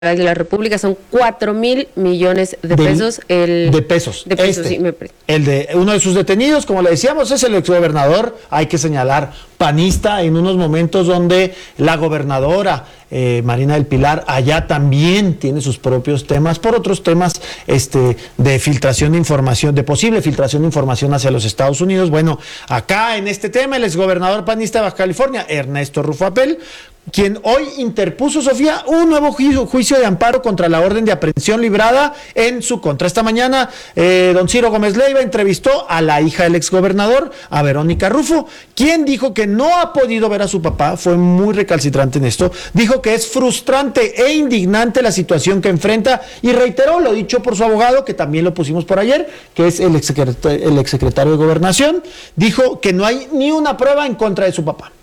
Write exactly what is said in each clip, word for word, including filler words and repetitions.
de la República son cuatro mil millones de pesos. De, el, de pesos. De pesos, este, sí, me... El de uno de sus detenidos, como le decíamos, es el exgobernador, hay que señalar, panista, en unos momentos donde la gobernadora eh, Marina del Pilar allá también tiene sus propios temas, por otros temas este, de filtración de información, de posible filtración de información hacia los Estados Unidos. Bueno, acá en este tema, el exgobernador panista de Baja California, Ernesto Rufo Apel, quien hoy interpuso, Sofía, un nuevo juicio, juicio de amparo contra la orden de aprehensión librada en su contra. Esta mañana, eh, don Ciro Gómez Leiva entrevistó a la hija del exgobernador, a Verónica Rufo, quien dijo que no ha podido ver a su papá, fue muy recalcitrante en esto, dijo que es frustrante e indignante la situación que enfrenta y reiteró lo dicho por su abogado, que también lo pusimos por ayer, que es el exsecretario, el exsecretario de Gobernación, dijo que no hay ni una prueba en contra de su papá.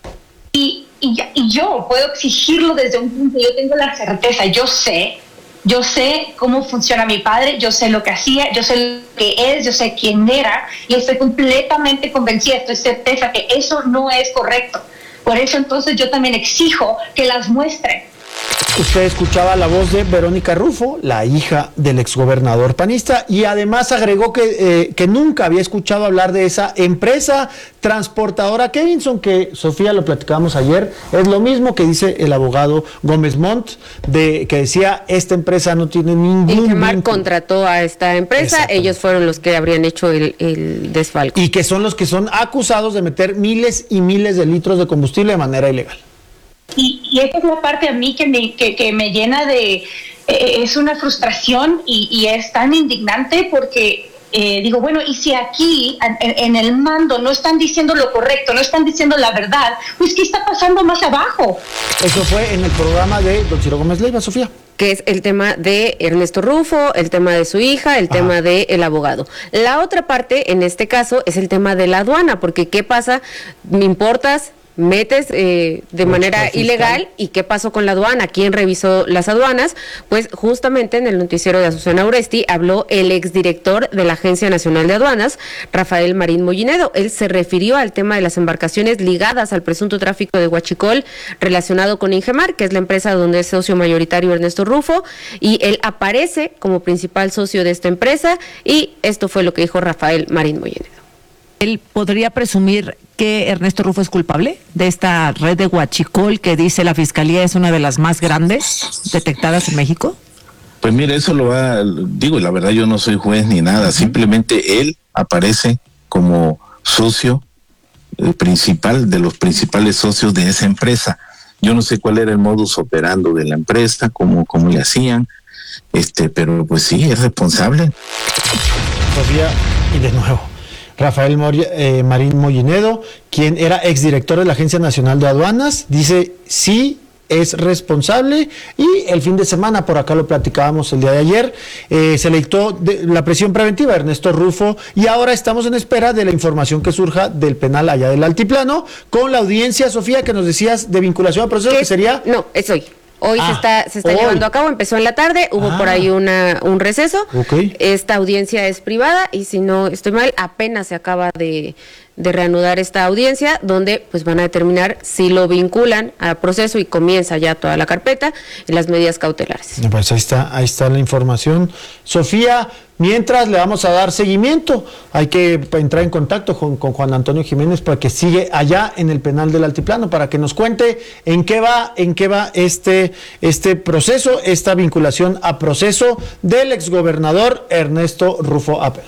Y Y, y yo puedo exigirlo desde un punto, yo tengo la certeza, yo sé, yo sé cómo funciona mi padre, yo sé lo que hacía, yo sé lo que es, yo sé quién era, y estoy completamente convencida, estoy certeza que eso no es correcto. Por eso entonces yo también exijo que las muestren. Usted escuchaba la voz de Verónica Rufo, la hija del exgobernador panista, y además agregó que, eh, que nunca había escuchado hablar de esa empresa transportadora Kevinson, que, Sofía, lo platicamos ayer, es lo mismo que dice el abogado Gómez Montt, de, que decía, esta empresa no tiene ningún... Ingemar contrató a esta empresa, ellos fueron los que habrían hecho el, el desfalco. Y que son los que son acusados de meter miles y miles de litros de combustible de manera ilegal. Y, y esta es la parte a mí que me, que, que me llena de... Eh, es una frustración y, y es tan indignante porque eh, digo, bueno, y si aquí en, en el mando no están diciendo lo correcto, no están diciendo la verdad, pues ¿qué está pasando más abajo? Eso fue en el programa de don Ciro Gómez Leiva, Sofía. Que es el tema de Ernesto Rufo, el tema de su hija, el Ajá. tema del abogado. La otra parte, en este caso, es el tema de la aduana, porque ¿qué pasa? ¿Me importas? metes eh, de Mucho manera fiscal. ilegal, ¿y qué pasó con la aduana? ¿Quién revisó las aduanas? Pues justamente en el noticiero de Azucena Uresti habló el exdirector de la Agencia Nacional de Aduanas, Rafael Marín Mollinedo. Él se refirió al tema de las embarcaciones ligadas al presunto tráfico de huachicol relacionado con Ingemar, que es la empresa donde es socio mayoritario Ernesto Rufo, y él aparece como principal socio de esta empresa, y esto fue lo que dijo Rafael Marín Mollinedo. ¿Él podría presumir que Ernesto Rufo es culpable de esta red de huachicol que dice la Fiscalía es una de las más grandes detectadas en México? Pues mire, eso lo va, digo, la verdad yo no soy juez ni nada, uh-huh. simplemente él aparece como socio eh, principal, de los principales socios de esa empresa. Yo no sé cuál era el modus operandi de la empresa, cómo, cómo le hacían, este, pero pues sí, es responsable. Sofía, y de nuevo, Rafael Mori, eh, Marín Mollinedo, quien era exdirector de la Agencia Nacional de Aduanas, dice sí es responsable, y el fin de semana, por acá lo platicábamos el día de ayer, eh, se le dictó de, la prisión preventiva a Ernesto Rufo, y ahora estamos en espera de la información que surja del penal allá del Altiplano, con la audiencia, Sofía, que nos decías de vinculación al proceso, que sería... No, es hoy. Hoy ah, se está se está hoy. llevando a cabo, empezó en la tarde, hubo ah, por ahí una un receso. Okay. Esta audiencia es privada y si no estoy mal, apenas se acaba de, de reanudar esta audiencia, donde pues van a determinar si lo vinculan al proceso y comienza ya toda la carpeta y las medidas cautelares. Pues ahí está, ahí está la información. Sofía, mientras le vamos a dar seguimiento, hay que entrar en contacto con, con Juan Antonio Jiménez para que sigue allá en el penal del Altiplano, para que nos cuente en qué va, en qué va este, este proceso, esta vinculación a proceso del exgobernador Ernesto Rufo Apel.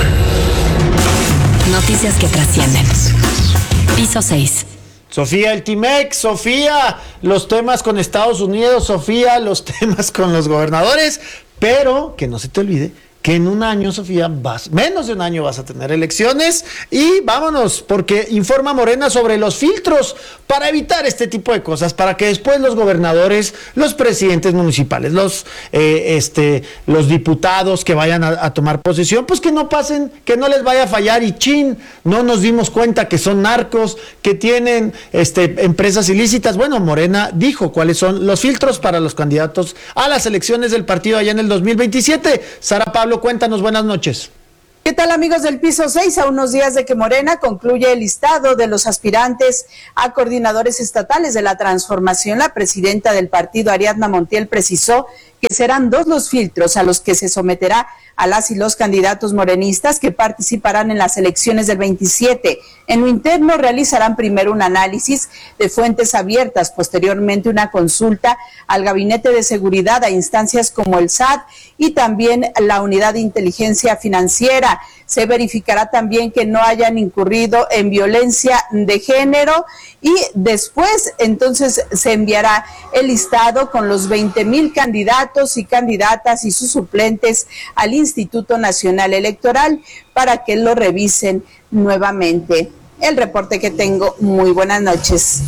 Noticias que trascienden. Piso seis. Sofía, el Timex, Sofía, los temas con Estados Unidos, Sofía, los temas con los gobernadores, pero que no se te olvide que en un año, Sofía, vas, menos de un año vas a tener elecciones, y vámonos, porque informa Morena sobre los filtros para evitar este tipo de cosas, para que después los gobernadores, los presidentes municipales, los eh, este, los diputados que vayan a, a tomar posesión, pues que no pasen, que no les vaya a fallar, y chin, no nos dimos cuenta que son narcos, que tienen este, empresas ilícitas. Bueno, Morena dijo cuáles son los filtros para los candidatos a las elecciones del partido allá en el dos mil veintisiete. Sara Pablo, cuéntanos, buenas noches. ¿Qué tal, amigos del Piso seis? A unos días de que Morena concluye el listado de los aspirantes a coordinadores estatales de la transformación, la presidenta del partido, Ariadna Montiel, precisó que serán dos los filtros a los que se someterá a las y los candidatos morenistas que participarán en las elecciones del veintisiete. En lo interno realizarán primero un análisis de fuentes abiertas, posteriormente una consulta al Gabinete de Seguridad, a instancias como el S A T y también la Unidad de Inteligencia Financiera. Se verificará también que no hayan incurrido en violencia de género y después entonces se enviará el listado con los veinte mil candidatos y candidatas y sus suplentes al Instituto Nacional Electoral para que lo revisen nuevamente. El reporte que tengo. Muy buenas noches.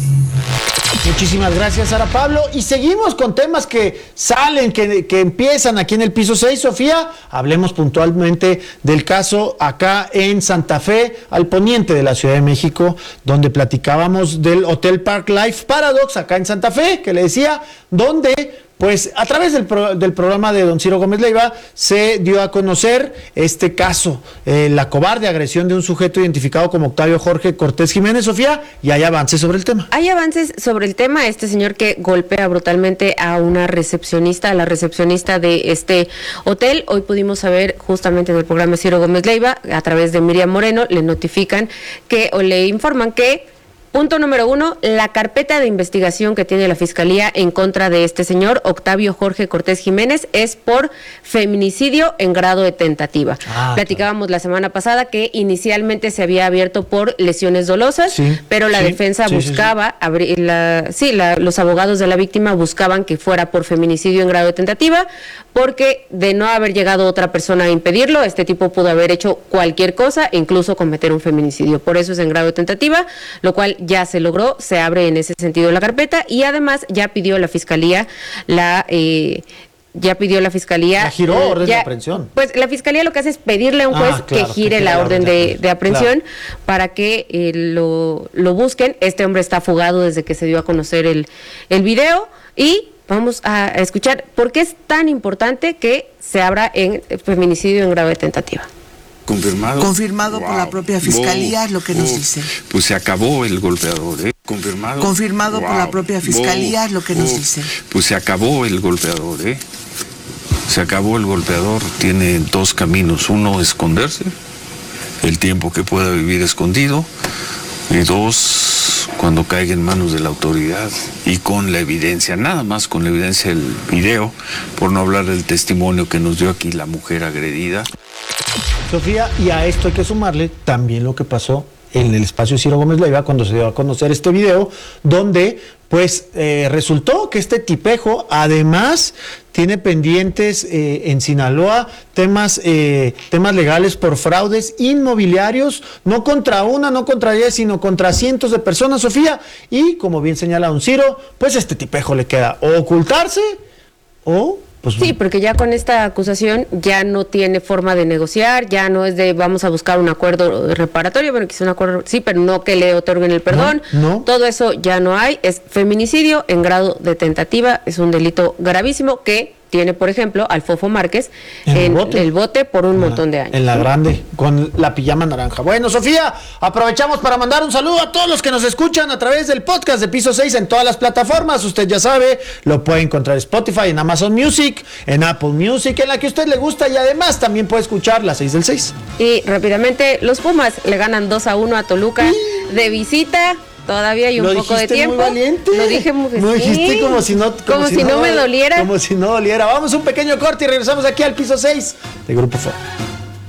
Muchísimas gracias, Sara Pablo. Y seguimos con temas que salen, que, que empiezan aquí en el piso seis. Sofía, hablemos puntualmente del caso acá en Santa Fe, al poniente de la Ciudad de México, donde platicábamos del Hotel Park Life Paradox acá en Santa Fe, que le decía, donde pues a través del, pro, del programa de don Ciro Gómez Leiva se dio a conocer este caso, eh, la cobarde agresión de un sujeto identificado como Octavio Jorge Cortés Jiménez. Sofía, y hay avances sobre el tema. Hay avances sobre el tema, este señor que golpea brutalmente a una recepcionista, a la recepcionista de este hotel. Hoy pudimos saber justamente en el programa de Ciro Gómez Leiva, a través de Miriam Moreno, le notifican que, o le informan que, punto número uno, la carpeta de investigación que tiene la Fiscalía en contra de este señor, Octavio Jorge Cortés Jiménez, es por feminicidio en grado de tentativa. Ah, Platicábamos claro. la semana pasada que inicialmente se había abierto por lesiones dolosas, sí, pero la sí, defensa sí, buscaba, sí, sí. Abrir la, sí, la, los abogados de la víctima buscaban que fuera por feminicidio en grado de tentativa, porque de no haber llegado otra persona a impedirlo, este tipo pudo haber hecho cualquier cosa, incluso cometer un feminicidio. Por eso es en grado de tentativa, lo cual ya se logró, se abre en ese sentido la carpeta y además ya pidió la Fiscalía la... Eh, ya pidió la Fiscalía... La giró orden ya, de aprehensión. Pues la Fiscalía lo que hace es pedirle a un juez ah, claro, que gire que la orden de, de aprehensión claro. para que eh, lo, lo busquen. Este hombre está fugado desde que se dio a conocer el, el video y vamos a escuchar por qué es tan importante que se abra en feminicidio en grado de tentativa. Confirmado. Confirmado wow. por la propia Fiscalía, wow. lo que nos wow. dice. Pues se acabó el golpeador, ¿eh? Confirmado. Confirmado wow. por la propia Fiscalía, wow. lo que wow. nos dice. Pues se acabó el golpeador, ¿eh? Se acabó el golpeador. Tiene dos caminos. Uno, esconderse, el tiempo que pueda vivir escondido. Y dos, cuando caiga en manos de la autoridad y con la evidencia, nada más con la evidencia del video, por no hablar del testimonio que nos dio aquí la mujer agredida. Sofía, y a esto hay que sumarle también lo que pasó en el espacio Ciro Gómez Leiva cuando se dio a conocer este video, donde pues eh, resultó que este tipejo además tiene pendientes eh, en Sinaloa temas, eh, temas legales por fraudes inmobiliarios, no contra una, no contra diez, sino contra cientos de personas, Sofía, y como bien señala don Ciro, pues este tipejo le queda o ocultarse o... Pues, sí, porque ya con esta acusación ya no tiene forma de negociar, ya no es de vamos a buscar un acuerdo reparatorio, bueno, quizá un acuerdo, sí, pero no que le otorguen el perdón, no, no. todo eso ya no hay, es feminicidio en grado de tentativa, es un delito gravísimo que tiene, por ejemplo, al Fofo Márquez en, en el, bote? el bote por un en montón la, de años. En la grande, con la pijama naranja. Bueno, Sofía, aprovechamos para mandar un saludo a todos los que nos escuchan a través del podcast de Piso seis en todas las plataformas. Usted ya sabe, lo puede encontrar en Spotify, en Amazon Music, en Apple Music, en la que a usted le gusta y además también puede escuchar las seis del seis. Y rápidamente, los Pumas le ganan dos a uno a Toluca ¿Sí? de visita. Todavía hay un lo poco de tiempo. Muy valiente. Lo dije muy Lo dijiste sí. como si no como, como si, si no, no me doliera. Como si no doliera. Vamos a un pequeño corte y regresamos aquí al Piso seis de Grupo F O.